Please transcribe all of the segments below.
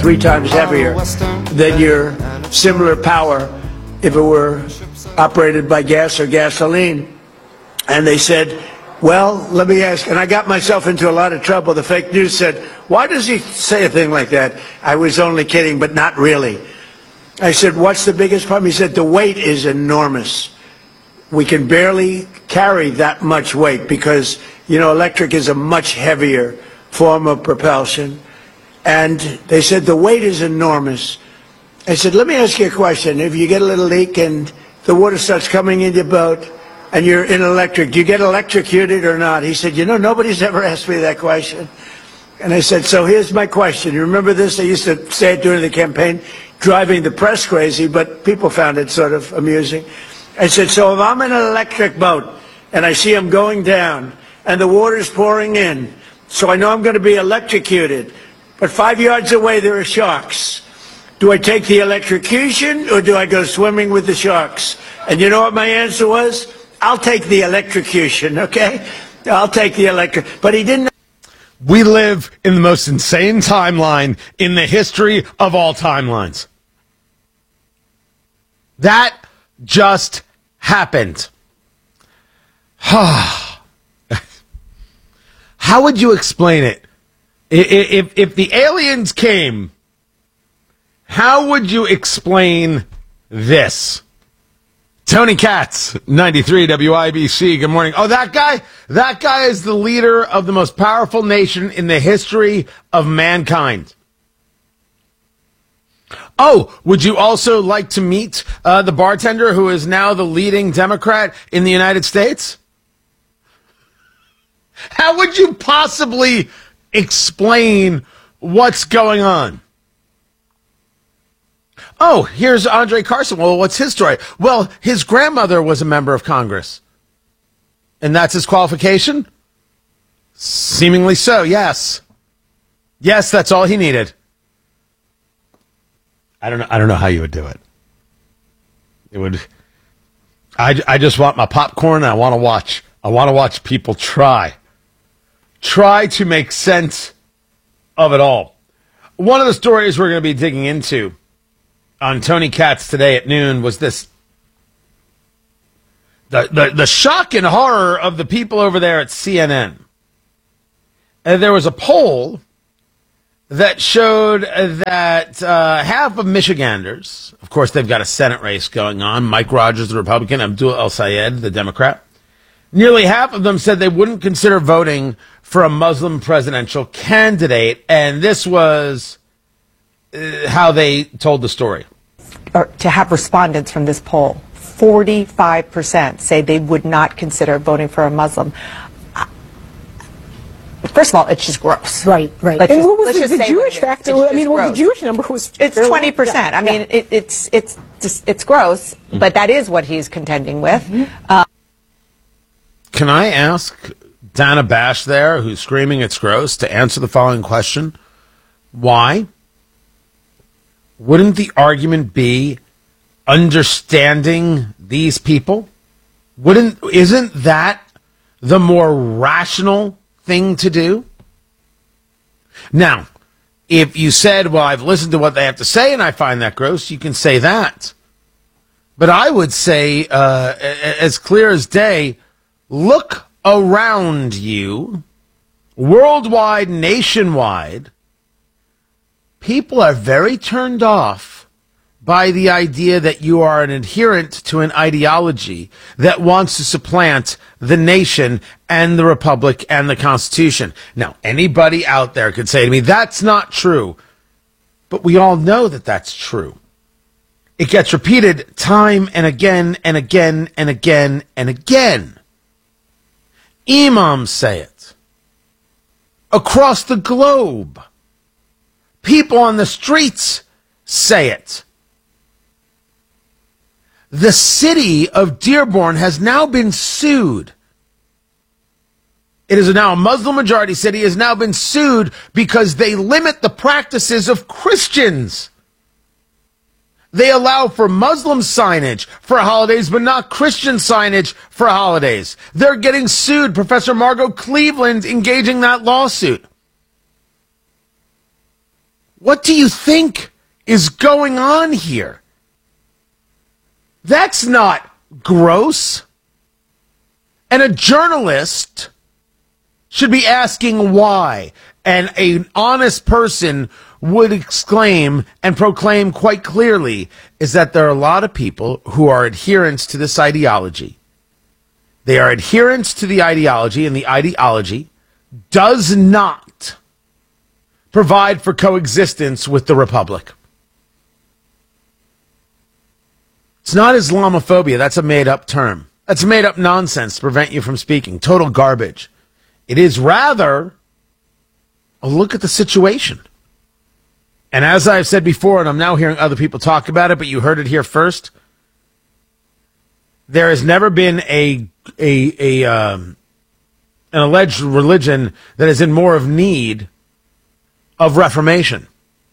3 times heavier than your similar power if it were operated by gas or gasoline. And they said, well, let me ask, and I got myself into a lot of trouble. The fake news said, why does he say a thing like that? I was only kidding, but not really. I said, what's the biggest problem? He said, the weight is enormous. We can barely carry that much weight because, you know, electric is a much heavier form of propulsion. And they said, the weight is enormous. I said, let me ask you a question. If you get a little leak and the water starts coming in your boat and you're in electric, do you get electrocuted or not? He said, you know, nobody's ever asked me that question. And I said, so here's my question. You remember this? I used to say it during the campaign, driving the press crazy, but people found it sort of amusing. I said, so if I'm in an electric boat and I see them going down and the water's pouring in, so I know I'm going to be electrocuted, but 5 yards away there are sharks. Do I take the electrocution or do I go swimming with the sharks? And you know what my answer was? I'll take the electrocution, okay? I'll take the electric. But he didn't. We live in the most insane timeline in the history of all timelines. That just happened. How would you explain it? If the aliens came, how would you explain this? Tony Katz, 93 WIBC. Good morning. Oh, that guy? That guy is the leader of the most powerful nation in the history of mankind. Oh, would you also like to meet the bartender who is now the leading Democrat in the United States? How would you possibly explain what's going on? Oh, here's Andre Carson. Well, what's his story? Well, his grandmother was a member of Congress. And that's his qualification? Seemingly so, yes. Yes, that's all he needed. I don't know how you would do it. It would. I just want my popcorn and I want to watch people try to make sense of it all. One of the stories we're going to be digging into on Tony Katz today at noon was this. The shock and horror of the people over there at CNN. And there was a poll that showed that half of Michiganders, of course, they've got a Senate race going on. Mike Rogers, the Republican, Abdul El-Sayed, the Democrat. Nearly half of them said they wouldn't consider voting for a Muslim presidential candidate. And this was how they told the story. Or to have respondents from this poll, 45% say they would not consider voting for a Muslim. First of all, it's just gross. Right. And what was the Jewish factor? I mean, well, the Jewish number was... It's 20%. Yeah. I mean, it's gross, but that is what he's contending with. Can I ask Dana Bash there, who's screaming it's gross, to answer the following question? Why? Wouldn't the argument be understanding these people? Isn't that the more rational thing to do? Now, if you said, well, I've listened to what they have to say and I find that gross, you can say that. But I would say, as clear as day, look around you, worldwide, nationwide. People are very turned off by the idea that you are an adherent to an ideology that wants to supplant the nation and the republic and the Constitution. Now, anybody out there could say to me, that's not true. But we all know that that's true. It gets repeated time and again and again and again and again. Imams say it. Across the globe. People on the streets say it. The city of Dearborn has now been sued. It is now a Muslim majority city, has now been sued because they limit the practices of Christians. They allow for Muslim signage for holidays, but not Christian signage for holidays. They're getting sued. Professor Margot Cleveland engaging that lawsuit. What do you think is going on here? That's not gross. And a journalist should be asking why. And an honest person would exclaim and proclaim quite clearly is that there are a lot of people who are adherents to this ideology. They are adherents to the ideology, and the ideology does not provide for coexistence with the Republic. It's not Islamophobia. That's a made-up term. That's made-up nonsense to prevent you from speaking. Total garbage. It is rather a look at the situation. And as I've said before, and I'm now hearing other people talk about it, but you heard it here first, there has never been an alleged religion that is in more of need of reformation.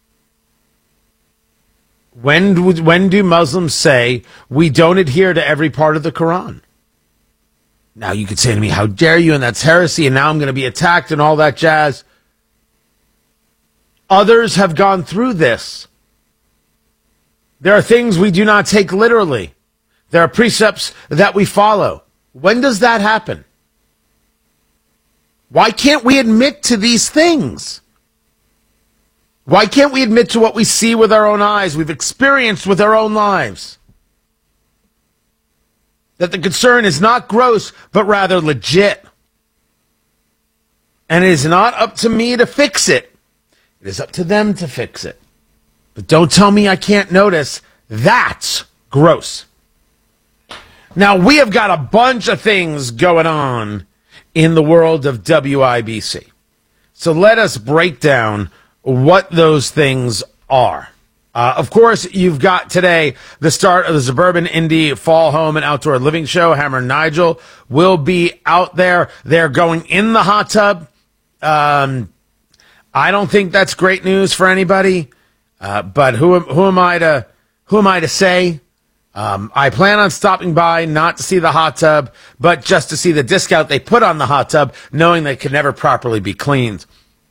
When do Muslims say we don't adhere to every part of the Quran? Now you could say to me, how dare you, and that's heresy, and now I'm going to be attacked and all that jazz. Others have gone through this. There are things we do not take literally. There are precepts that we follow. When does that happen? Why can't we admit to these things? Why can't we admit to what we see with our own eyes, we've experienced with our own lives? That the concern is not gross, but rather legit. And it is not up to me to fix it. It is up to them to fix it. But don't tell me I can't notice. That's gross. Now, we have got a bunch of things going on in the world of WIBC. So let us break down what those things are. Of course, you've got today the start of the Suburban Indie Fall Home and Outdoor Living Show. Hammer and Nigel will be out there. They're going in the hot tub. I don't think that's great news for anybody. But who am I to say? I plan on stopping by not to see the hot tub, but just to see the discount they put on the hot tub, knowing they could never properly be cleaned.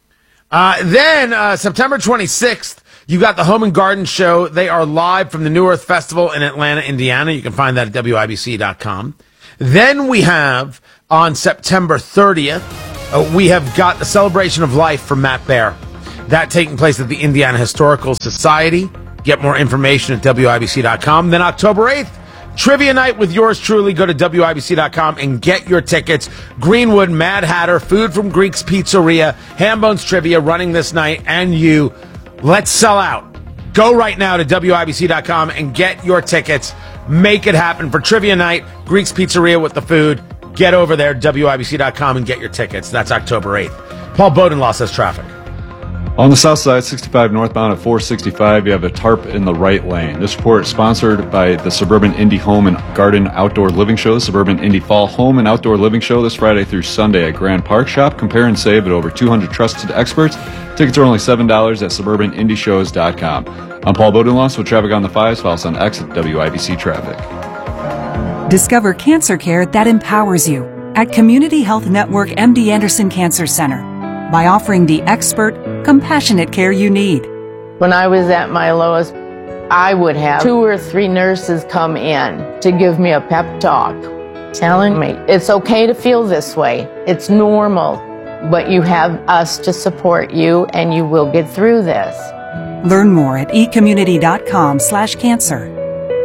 Then September 26th, you got the Home and Garden Show. They are live from the New Earth Festival in Atlanta, Indiana. You can find that at WIBC.com. Then we have, on September 30th, we have got the Celebration of Life from Matt Baer. That taking place at the Indiana Historical Society. Get more information at WIBC.com. Then October 8th, Trivia Night with yours truly. Go to WIBC.com and get your tickets. Greenwood, Mad Hatter, Food from Greek's Pizzeria, Hambones Trivia running this night, and you. Let's sell out. Go right now to WIBC.com and get your tickets. Make it happen for Trivia Night, Greek's Pizzeria with the food. Get over there, WIBC.com, and get your tickets. That's October 8th. Paul Bodenlaw says traffic. On the south side, 65 northbound at 465, you have a tarp in the right lane. This report is sponsored by the Suburban Indie Home and Garden Outdoor Living Show, the Suburban Indie Fall Home and Outdoor Living Show this Friday through Sunday at Grand Park. Shop, compare, and save at over 200 trusted experts. Tickets are only $7 at suburbanindieshows.com. I'm Paul Bodenloss with Traffic on the 5s. Follow us on X at WIBC Traffic. Discover cancer care that empowers you at Community Health Network MD Anderson Cancer Center by offering the expert, compassionate care you need. When I was at my lowest, I would have 2 or 3 nurses come in to give me a pep talk, telling me it's okay to feel this way. It's normal, but you have us to support you and you will get through this. Learn more at ecommunity.com/cancer.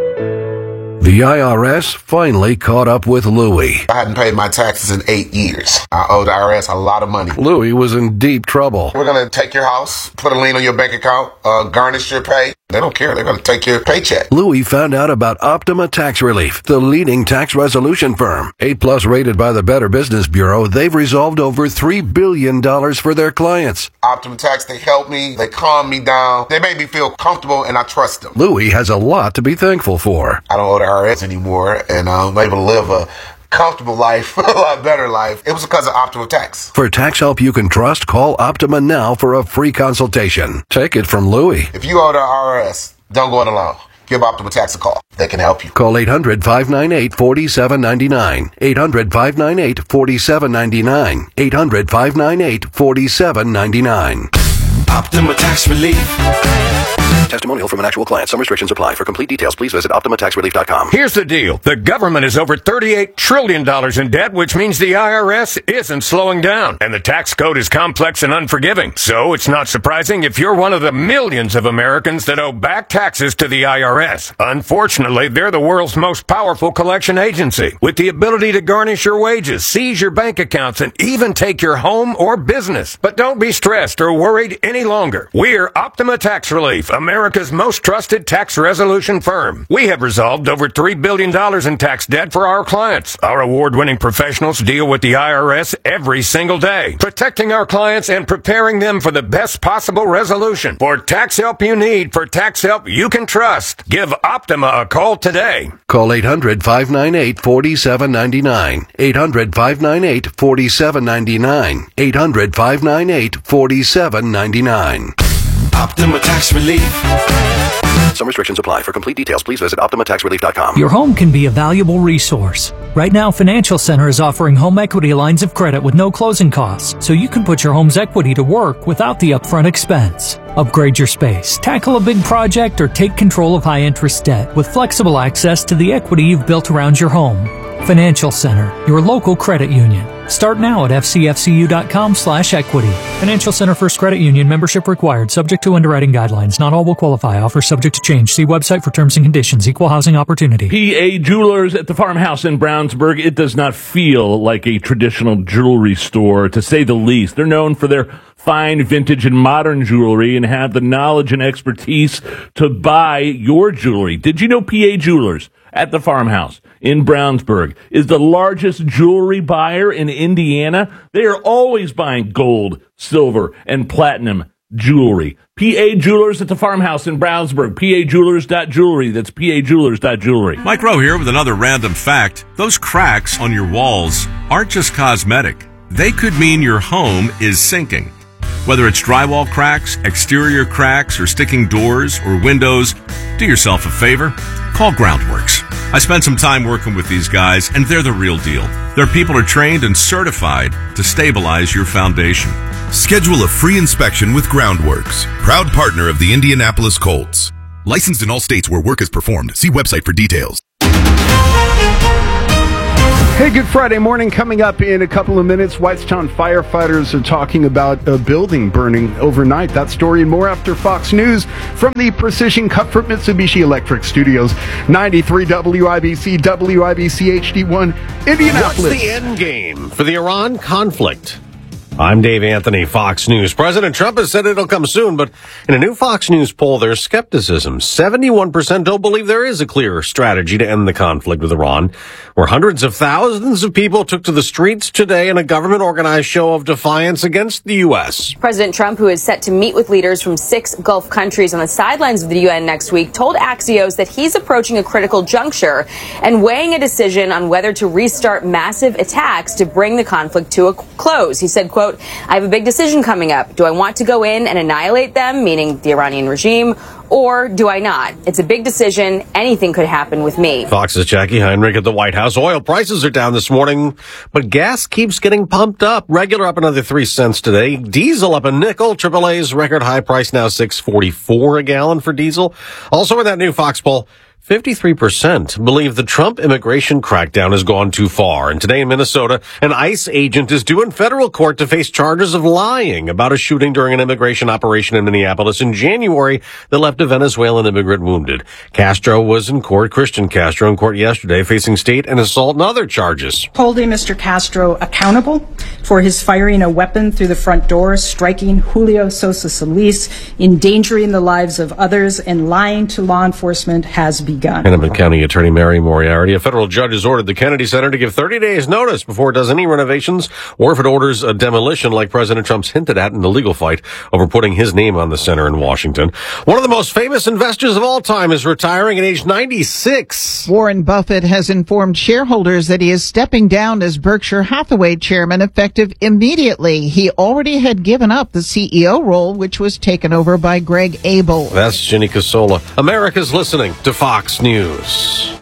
The IRS finally caught up with Louie. I hadn't paid my taxes in 8 years. I owe the IRS a lot of money. Louie was in deep trouble. We're going to take your house, put a lien on your bank account, garnish your pay. They don't care. They're going to take your paycheck. Louie found out about Optima Tax Relief, the leading tax resolution firm. 8+ rated by the Better Business Bureau, they've resolved over $3 billion for their clients. Optima Tax, they help me. They calm me down. They make me feel comfortable, and I trust them. Louie has a lot to be thankful for. I don't owe the IRS anymore, and I'm able to live a comfortable life, a lot better life. It was because of Optima Tax. For tax help you can trust, call Optima now for a free consultation. Take it from Louie. If you owe the IRS, don't go it alone. Give Optima Tax a call. They can help you. Call 800-598-4799. 800-598-4799. 800-598-4799. Optima Tax Relief. Testimonial from an actual client. Some restrictions apply. For complete details, please visit OptimaTaxRelief.com. Here's the deal. The government is over $38 trillion in debt, which means the IRS isn't slowing down. And the tax code is complex and unforgiving. So it's not surprising if you're one of the millions of Americans that owe back taxes to the IRS. Unfortunately, they're the world's most powerful collection agency, with the ability to garnish your wages, seize your bank accounts, and even take your home or business. But don't be stressed or worried any longer. We're Optima Tax Relief, America's most trusted tax resolution firm. We have resolved over $3 billion in tax debt for our clients. Our award-winning professionals deal with the IRS every single day, protecting our clients and preparing them for the best possible resolution. For tax help you need, for tax help you can trust, give Optima a call today. Call 800-598-4799. 800-598-4799. 800-598-4799. Optima Tax Relief. Some restrictions apply. For complete details, please visit OptimaTaxRelief.com. Your home can be a valuable resource. Right now, Financial Center is offering home equity lines of credit with no closing costs, so you can put your home's equity to work without the upfront expense. Upgrade your space, tackle a big project, or take control of high-interest debt with flexible access to the equity you've built around your home. Financial Center, your local credit union. Start now at fcfcu.com/equity. Financial Center First Credit Union, membership required, subject to underwriting guidelines. Not all will qualify. Offer subject to change. See website for terms and conditions. Equal housing opportunity. PA Jewelers at the Farmhouse in Brownsburg. It does not feel like a traditional jewelry store, to say the least. They're known for their fine vintage and modern jewelry and have the knowledge and expertise to buy your jewelry. Did you know PA Jewelers at the Farmhouse in Brownsburg is the largest jewelry buyer in Indiana? They are always buying gold, silver, and platinum jewelry. PA Jewelers at the Farmhouse in Brownsburg. PAJewelers.jewelry. That's PAJewelers.jewelry. Mike Rowe here with another random fact. Those cracks on your walls aren't just cosmetic. They could mean your home is sinking. Whether it's drywall cracks, exterior cracks, or sticking doors or windows, do yourself a favor. Call Groundworks. I spent some time working with these guys, and they're the real deal. Their people are trained and certified to stabilize your foundation. Schedule a free inspection with Groundworks, proud partner of the Indianapolis Colts. Licensed in all states where work is performed. See website for details. Hey, Good Friday morning. Coming up in a couple of minutes, Whitestown firefighters are talking about a building burning overnight. That story and more after Fox News from the Precision Comfort Mitsubishi Electric Studios. 93 WIBC, WIBC HD1, Indianapolis. What's the end game for the Iran conflict? I'm Dave Anthony, Fox News. President Trump has said it'll come soon, but in a new Fox News poll, there's skepticism. 71% don't believe there is a clear strategy to end the conflict with Iran, where hundreds of thousands of people took to the streets today in a government-organized show of defiance against the U.S. President Trump, who is set to meet with leaders from 6 Gulf countries on the sidelines of the UN next week, told Axios that he's approaching a critical juncture and weighing a decision on whether to restart massive attacks to bring the conflict to a close. He said, quote, I have a big decision coming up. Do I want to go in and annihilate them, meaning the Iranian regime, or do I not? It's a big decision. Anything could happen with me. Fox's Jackie Heinrich at the White House. Oil prices are down this morning, but gas keeps getting pumped up. Regular up another 3 cents today. Diesel up a nickel. AAA's record high price now $6.44 a gallon for diesel. Also in that new Fox poll, 53% believe the Trump immigration crackdown has gone too far. And today in Minnesota, an ICE agent is due in federal court to face charges of lying about a shooting during an immigration operation in Minneapolis in January that left a Venezuelan immigrant wounded. Castro was in court, Christian Castro, in court yesterday, facing state and assault and other charges. Holding Mr. Castro accountable for his firing a weapon through the front door, striking Julio Sosa Solis, endangering the lives of others, and lying to law enforcement has begun. Hennepin County Attorney Mary Moriarty. A federal judge has ordered the Kennedy Center to give 30 days notice before it does any renovations or if it orders a demolition like President Trump's hinted at in the legal fight over putting his name on the center in Washington. One of the most famous investors of all time is retiring at age 96. Warren Buffett has informed shareholders that he is stepping down as Berkshire Hathaway chairman effective immediately. He already had given up the CEO role, which was taken over by Greg Abel. That's Ginny Casola. America's listening to Fox News.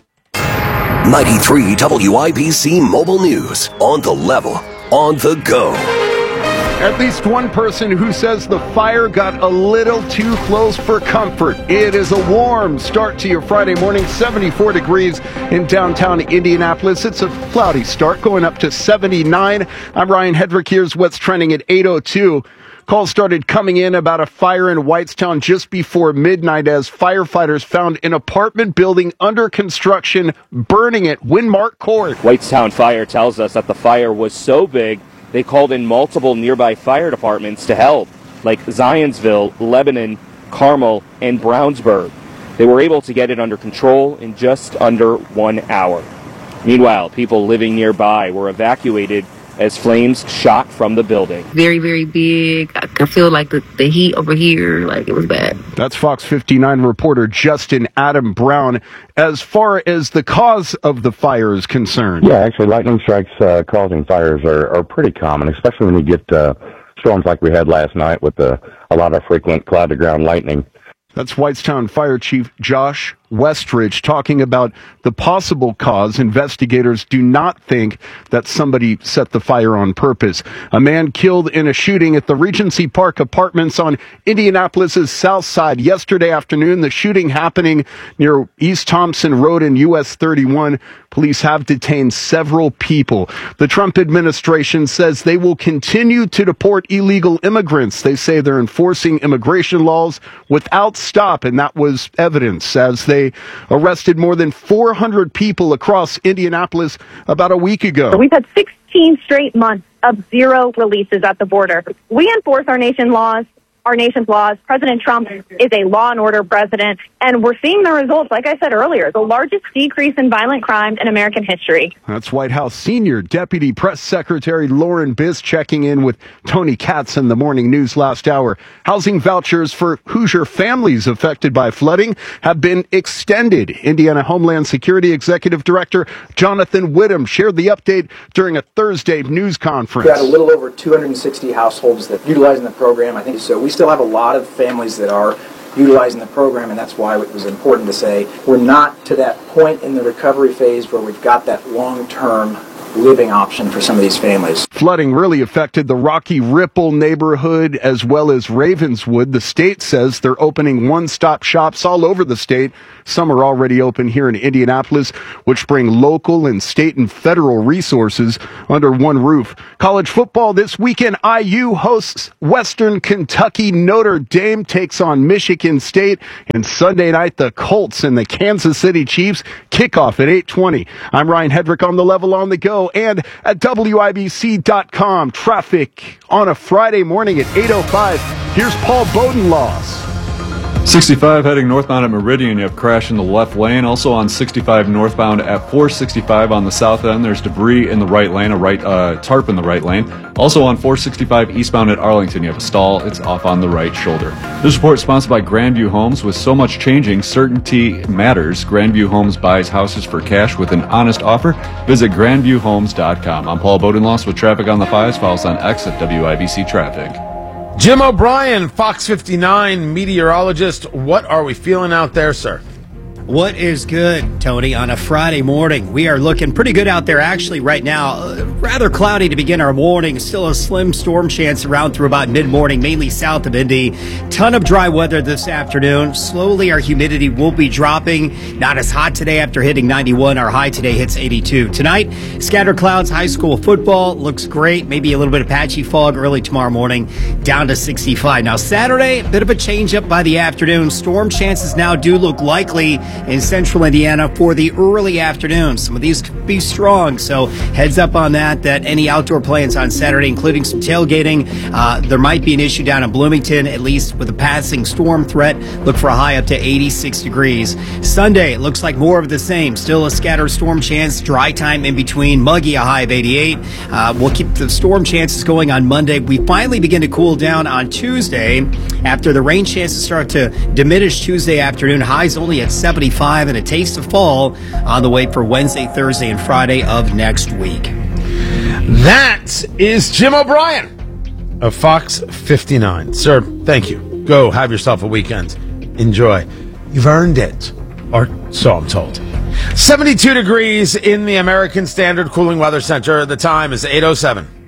93 WIBC Mobile News. On the level, on the go. At least one person who says the fire got a little too close for comfort. It is a warm start to your Friday morning, 74 degrees in downtown Indianapolis. It's a cloudy start going up to 79. I'm Ryan Hedrick. Here's what's trending at 8:02. Calls started coming in about a fire in Whitestown just before midnight as firefighters found an apartment building under construction burning at Windmark Court. Whitestown Fire tells us that the fire was so big they called in multiple nearby fire departments to help, like Zionsville, Lebanon, Carmel, and Brownsburg. They were able to get it under control in just under 1 hour. Meanwhile, people living nearby were evacuated as flames shot from the building. Very, very big. I could feel like the heat over here, like it was bad. That's Fox 59 reporter Justin Adam Brown. As far as the cause of the fire is concerned. Yeah, actually, lightning strikes causing fires are pretty common, especially when you get storms like we had last night with a lot of frequent cloud-to-ground lightning. That's Whitestown Fire Chief Josh Westridge talking about the possible cause. Investigators do not think that somebody set the fire on purpose. A man killed in a shooting at the Regency Park Apartments on Indianapolis's south side yesterday afternoon. The shooting happening near East Thompson Road and US 31. Police have detained several people. The Trump administration says they will continue to deport illegal immigrants. They say they're enforcing immigration laws without stop, and that was evidence as they arrested more than 400 people across Indianapolis about a week ago. We've had 16 straight months of zero releases at the border. We enforce our nation's laws. President Trump is a law and order president, and we're seeing the results, like I said earlier, the largest decrease in violent crimes in American history. That's White House Senior Deputy Press Secretary Lauren Biss checking in with Tony Katz in the morning news last hour. Housing vouchers for Hoosier families affected by flooding have been extended. Indiana Homeland Security Executive Director Jonathan Whittam shared the update during a Thursday news conference. We've got a little over 260 households that utilizing the program. I think so. We still have a lot of families that are utilizing the program, and that's why it was important to say we're not to that point in the recovery phase where we've got that long-term living option for some of these families. Flooding really affected the Rocky Ripple neighborhood as well as Ravenswood. The state says they're opening one-stop shops all over the state. Some are already open here in Indianapolis, which bring local and state and federal resources under one roof. College football this weekend, IU hosts Western Kentucky. Notre Dame takes on Michigan State. And Sunday night, the Colts and the Kansas City Chiefs kick off at 8:20. I'm Ryan Hedrick on the Level on the Go and at WIBC.com. Traffic on a Friday morning at 8:05. Here's Paul Bodenloss. 65 heading northbound at Meridian, you have crash in the left lane. Also on 65 northbound at 465 on the south end, there's debris in the right lane, a tarp in the right lane. Also on 465 eastbound at Arlington, you have a stall. It's off on the right shoulder. This report is sponsored by Grandview Homes. With so much changing, certainty matters. Grandview Homes buys houses for cash with an honest offer. Visit grandviewhomes.com. I'm Paul Bodenloss with traffic on the 5s. Follow us on X at WIBC Traffic. Jim O'Brien, Fox 59 meteorologist. What are we feeling out there, sir? What is good, Tony, on a Friday morning? We are looking pretty good out there, actually, right now. Rather cloudy to begin our morning. Still a slim storm chance around through about mid-morning, mainly south of Indy. Ton of dry weather this afternoon. Slowly, our humidity will be dropping. Not as hot today after hitting 91. Our high today hits 82. Tonight, scattered clouds, high school football. Looks great. Maybe a little bit of patchy fog early tomorrow morning, down to 65. Now, Saturday, a bit of a change up by the afternoon. Storm chances now do look likely in central Indiana for the early afternoon. Some of these could be strong, so heads up on that any outdoor plans on Saturday, including some tailgating. There might be an issue down in Bloomington, at least with a passing storm threat. Look for a high up to 86 degrees. Sunday, it looks like more of the same. Still a scattered storm chance, dry time in between, muggy, a high of 88. We'll keep the storm chances going on Monday. We finally begin to cool down on Tuesday after the rain chances start to diminish Tuesday afternoon. Highs only at 75 and a taste of fall on the way for Wednesday, Thursday, and Friday of next week. That is Jim O'Brien of Fox 59. Sir, thank you. Go have yourself a weekend. Enjoy. You've earned it. Or so I'm told. 72 degrees in the American Standard Cooling Weather Center. The time is 8:07.